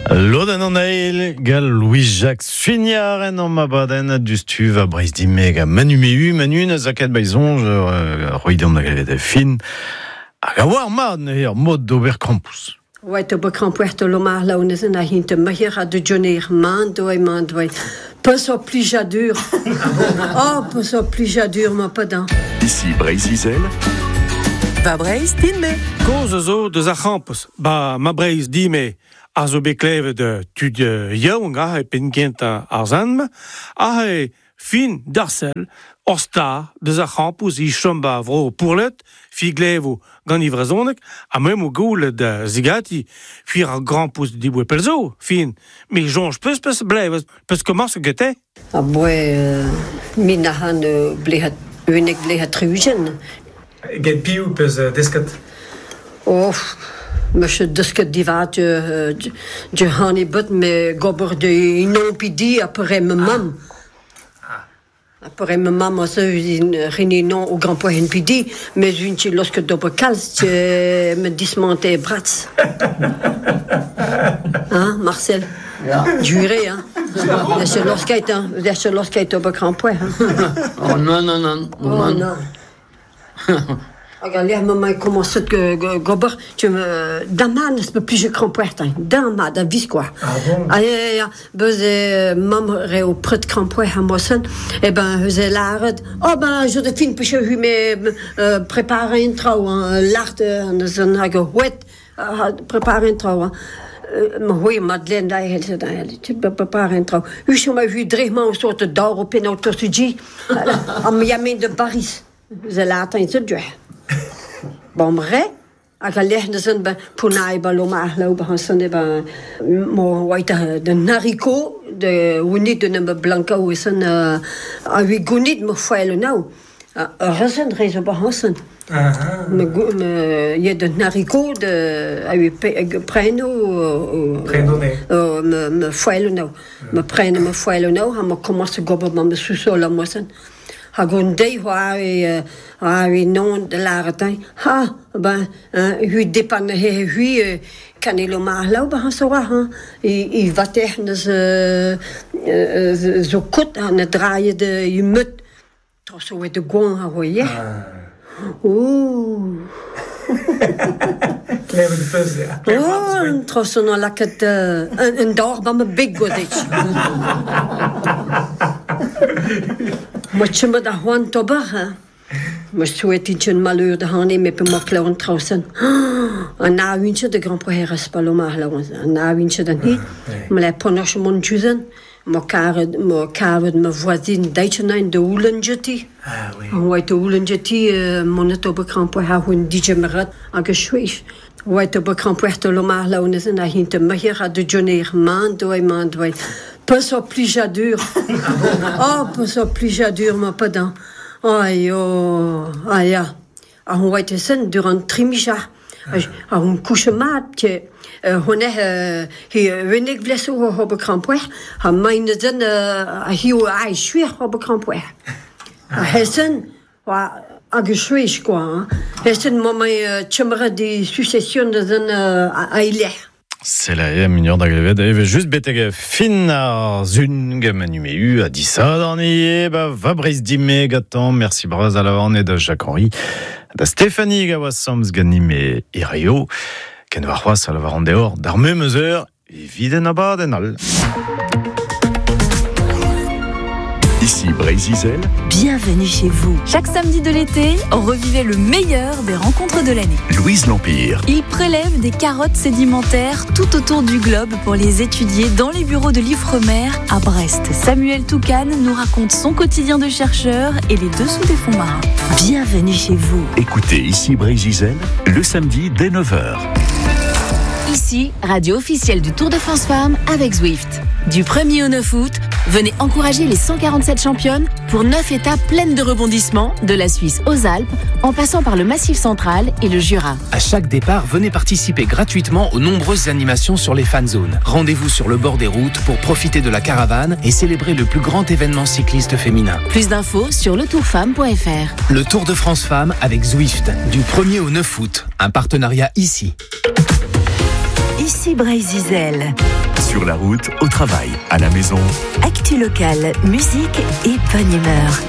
Loden an eil gal Louis-Jacques Suignard en an mabaden du stuv a Breizh dimeg a Manu Mehu, Manu a zaket baizonj roidom da galvet fin hag a war mat ur mod d'ober campus. Ouais, to bekrampwert lo mar laonezen a hint mahir a de joner man doy. Pas so plijadur. Oh, pas so plijadur ma padan. Ici Breizh Izel. Va Breizh dinme. Koz zo de za campus. Ba ma Breizh dime a zo bekleve de tud yaoung a pen gent ar zanm a fin darsel osta de za campus I chomba vro pourlet fi glevo gant ivrezonek a mem o goul de zigati fi ar grand pouce di boué pelzo fin me jonge peus blevet peus komars gete Ah boy, min a han unig blehat trugen. Get piou peus desket. Oh, monsieur desket divat je han bet me gober de inon pidi après me mam. Après me mam a rini non au grand point pidi, mais une chi lorsque dobe calce me dismonter brats. Hein, Marcel? Ja. Juré, hein? Laisse lorsqu'il au grand point. Oh non. Oh non. Regarde, maman commence que gober, tu me daman c'est plus je crampoert, daman da vis quoi. Ah bon? Allez, mam re au près de crampoert à Mossen, et ben faisait l'arrêt. Oh ben Joséphine puis je me préparer une trou l'art dans un hagouet préparer une trou. Oui, Madeleine, daar heeft ze daar. Papa en trouw. U zou mij vu dreigement een soort d'or op in autosudie. Am yamin de Paris. Ze laten in ze dwe. Bomre. A galehne zijn bij Punai baloma lopen gaan zijn bij mo waita de Narico de unit de nummer Blanco is een a wie gunit me foile nou. Resen reizen bij Hansen. Il y a de Narico, de Preno, me foile nou. Me prenne me foile nou, ha me commence gober ma me sous-sol à moisen. Ha gondei ha non de l'artin. Ha, ben, hu dépanne hu canelo marlau ba so ha. I va techne zo kut aan het draaien de je mut. Toch zo de gon ha hoye. Oeh. Kleven de pus, ja. Oh, trossen nou laket een dag bij mijn big godich. Moet je me dat gewoon tobben, hè? Maar zo het iets een malheur de handen met een makkelijke trouwens. En na wintje de grand prix is paloma geloof. En na wintje dan niet. Maar hij panache mon juzen. Maar kavet mijn voisine Duitsland de Oelenjetty. Ah oui. En wij de Oelenjetty monet op een grand prix hun DJ merat en geschwees. Wij op een grand prix de loma geloof is en hij hint de mecher de journée maand wij. Pas op plijadur. Oh, pas op plijadur maar padan. Ai ja. En wij te zijn durant trimija. En couche maat hon winnig vleso op een krampweg. En mijn zin hiu ai schwer op een krampweg. Hessen aguswees quoi. Hessen mama chemra di succession de zin ailer. C'est la mignon da galvet eve just betege fin ar zun ga Manu Mehu a disa d'an va Breizh dimeg gatan merci braz a la et de Jacques-Henri da Stéphanie ga oa samz ganim e Rio ken war c'hoaz a la var an deor d'ar memezeur eviden abadenn all. Ici Breizh Izel. Bienvenue chez vous. Chaque samedi de l'été, revivez le meilleur des rencontres de l'année. Louise L'Empire. Il prélève des carottes sédimentaires tout autour du globe pour les étudier dans les bureaux de l'Ifremer à Brest. Samuel Toucan nous raconte son quotidien de chercheur et les dessous des fonds marins. Bienvenue chez vous. Écoutez Ici Breizh Izel le samedi dès 9h. Ici, radio officielle du Tour de France Femmes avec Zwift. Du 1er au 9 août, venez encourager les 147 championnes pour 9 étapes pleines de rebondissements, de la Suisse aux Alpes, en passant par le Massif central et le Jura. À chaque départ, venez participer gratuitement aux nombreuses animations sur les fan zones. Rendez-vous sur le bord des routes pour profiter de la caravane et célébrer le plus grand événement cycliste féminin. Plus d'infos sur letourfemme.fr. Le Tour de France Femmes avec Zwift, du 1er au 9 août. Un partenariat ici. Lucie Breizizel. Sur la route, au travail, à la maison. Actu locale, musique et bonne humeur.